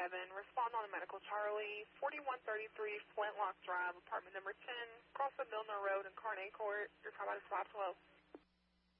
respond on a medical Charlie, 4133 Flintlock Drive, apartment number 10, across the Milner Road in Carnay Court. Your call is 512.